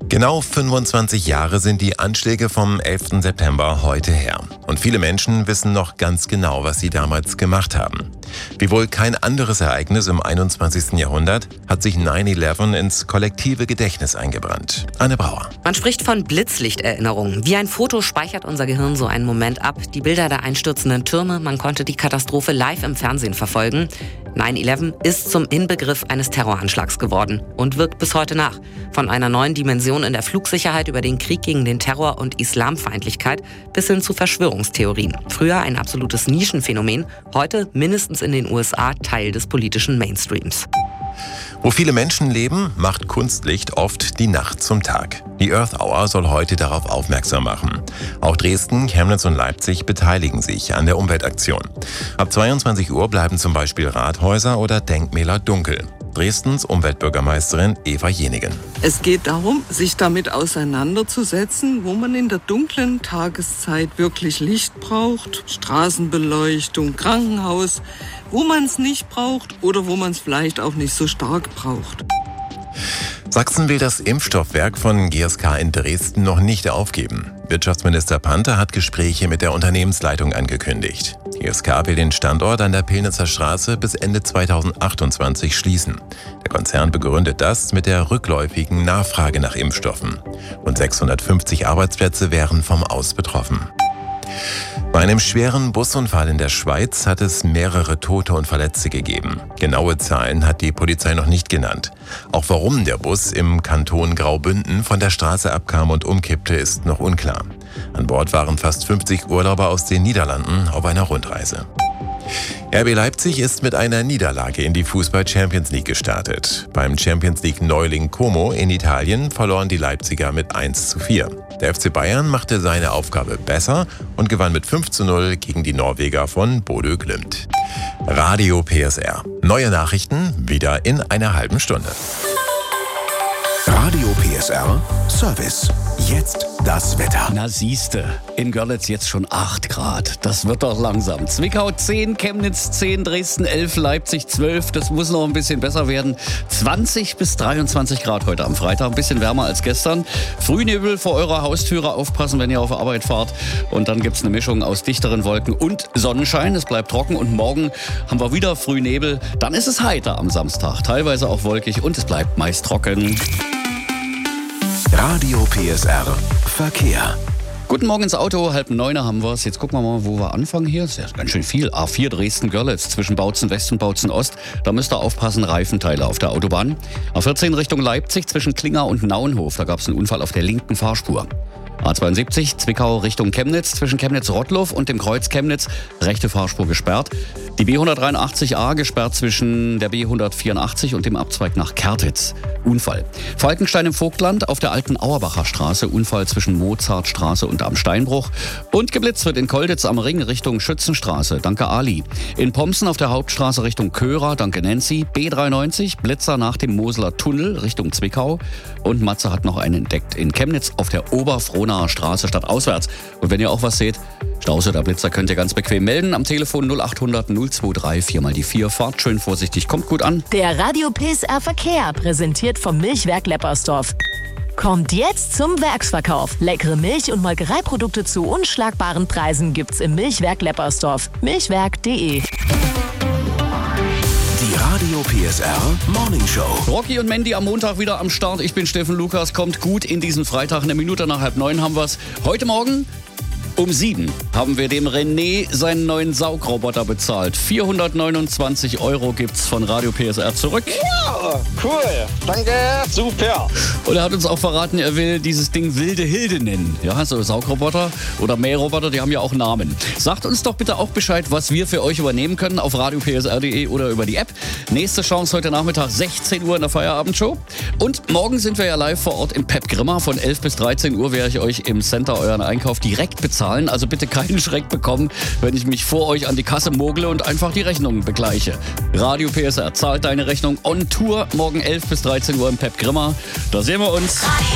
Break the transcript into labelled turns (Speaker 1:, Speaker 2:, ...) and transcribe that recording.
Speaker 1: Genau 25 Jahre sind die Anschläge vom 11. September heute her. Und viele Menschen wissen noch ganz genau, was sie damals gemacht haben. Wie wohl kein anderes Ereignis im 21. Jahrhundert hat sich 9/11 ins kollektive Gedächtnis eingebrannt. Anne Brauer.
Speaker 2: Man spricht von Blitzlichterinnerungen. Wie ein Foto speichert unser Gehirn so einen Moment ab. Die Bilder der einstürzenden Türme, man konnte die Katastrophe live im Fernsehen verfolgen. 9/11 ist zum Inbegriff eines Terroranschlags geworden und wirkt bis heute nach. Von einer neuen Dimension in der Flugsicherheit über den Krieg gegen den Terror und Islamfeindlichkeit bis hin zu Verschwörungstheorien. Früher ein absolutes Nischenphänomen, heute mindestens in den USA Teil des politischen Mainstreams.
Speaker 1: Wo viele Menschen leben, macht Kunstlicht oft die Nacht zum Tag. Die Earth Hour soll heute darauf aufmerksam machen. Auch Dresden, Chemnitz und Leipzig beteiligen sich an der Umweltaktion. Ab 22 Uhr bleiben zum Beispiel Rathäuser oder Denkmäler dunkel. Dresdens Umweltbürgermeisterin Eva Jenigen.
Speaker 3: Es geht darum, sich damit auseinanderzusetzen, wo man in der dunklen Tageszeit wirklich Licht braucht, Straßenbeleuchtung, Krankenhaus, wo man es nicht braucht oder wo man es vielleicht auch nicht so stark braucht.
Speaker 1: Sachsen will das Impfstoffwerk von GSK in Dresden noch nicht aufgeben. Wirtschaftsminister Panther hat Gespräche mit der Unternehmensleitung angekündigt. GSK will den Standort an der Pillnitzer Straße bis Ende 2028 schließen. Der Konzern begründet das mit der rückläufigen Nachfrage nach Impfstoffen. Rund 650 Arbeitsplätze wären vom Aus betroffen. Bei einem schweren Busunfall in der Schweiz hat es mehrere Tote und Verletzte gegeben. Genaue Zahlen hat die Polizei noch nicht genannt. Auch warum der Bus im Kanton Graubünden von der Straße abkam und umkippte, ist noch unklar. An Bord waren fast 50 Urlauber aus den Niederlanden auf einer Rundreise. RB Leipzig ist mit einer Niederlage in die Fußball-Champions League gestartet. Beim Champions League-Neuling Como in Italien verloren die Leipziger mit 1:4. Der FC Bayern machte seine Aufgabe besser und gewann mit 5:0 gegen die Norweger von Bodø Glimt. Radio PSR. Neue Nachrichten wieder in einer halben Stunde.
Speaker 4: Radio PSR Service. Jetzt das Wetter.
Speaker 5: Na siehste, in Görlitz jetzt schon 8 Grad. Das wird doch langsam. Zwickau 10, Chemnitz 10, Dresden 11, Leipzig 12. Das muss noch ein bisschen besser werden. 20 bis 23 Grad heute am Freitag. Ein bisschen wärmer als gestern. Frühnebel vor eurer Haustüre. Aufpassen, wenn ihr auf Arbeit fahrt. Und dann gibt's eine Mischung aus dichteren Wolken und Sonnenschein. Es bleibt trocken. Und morgen haben wir wieder Frühnebel. Dann ist es heiter am Samstag. Teilweise auch wolkig und es bleibt meist trocken.
Speaker 4: Radio PSR Verkehr.
Speaker 5: Guten Morgen ins Auto, 8:30 haben wir es. Jetzt gucken wir mal, wo wir anfangen hier. Das ist ja ganz schön viel. A4 Dresden-Görlitz zwischen Bautzen West und Bautzen Ost. Da müsst ihr aufpassen, Reifenteile auf der Autobahn. A14 Richtung Leipzig zwischen Klinger und Nauenhof. Da gab es einen Unfall auf der linken Fahrspur. A72 Zwickau Richtung Chemnitz zwischen Chemnitz-Rottloff und dem Kreuz Chemnitz. Rechte Fahrspur gesperrt. Die B183a gesperrt zwischen der B184 und dem Abzweig nach Kertitz. Unfall. Falkenstein im Vogtland auf der alten Auerbacher Straße. Unfall zwischen Mozartstraße und am Steinbruch. Und geblitzt wird in Kolditz am Ring Richtung Schützenstraße. Danke Ali. In Pomsen auf der Hauptstraße Richtung Körer. Danke Nancy. B93 Blitzer nach dem Moseler Tunnel Richtung Zwickau. Und Matze hat noch einen entdeckt in Chemnitz auf der Oberfrohnaer Straße statt auswärts. Und wenn ihr auch was seht, Staus oder Blitzer könnt ihr ganz bequem melden. Am Telefon 0800 023 4x4. Fahrt schön vorsichtig, kommt gut an.
Speaker 6: Der Radio PSR Verkehr, präsentiert vom Milchwerk Leppersdorf. Kommt jetzt zum Werksverkauf. Leckere Milch- und Molkereiprodukte zu unschlagbaren Preisen gibt's im Milchwerk Leppersdorf. Milchwerk.de.
Speaker 4: Die Radio PSR Morning Show.
Speaker 5: Rocky und Mandy am Montag wieder am Start. Ich bin Steffen Lukas. Kommt gut in diesen Freitag. 1 Minute nach 8:30 haben wir's. Heute Morgen um 7 haben wir dem René seinen neuen Saugroboter bezahlt. 429 € gibt's von Radio PSR zurück.
Speaker 7: Ja, cool. Danke, super.
Speaker 5: Und er hat uns auch verraten, er will dieses Ding Wilde Hilde nennen. Ja, so Saugroboter oder Mähroboter, die haben ja auch Namen. Sagt uns doch bitte auch Bescheid, was wir für euch übernehmen können auf radiopsr.de oder über die App. Nächste Chance heute Nachmittag 16 Uhr in der Feierabendshow. Und morgen sind wir ja live vor Ort im Pep Grimma. Von 11 bis 13 Uhr werde ich euch im Center euren Einkauf direkt bezahlen. Also bitte keinen Schreck bekommen, wenn ich mich vor euch an die Kasse mogle und einfach die Rechnungen begleiche. Radio PSR zahlt deine Rechnung on Tour morgen 11 bis 13 Uhr im Pep Grimma. Da sehen wir uns.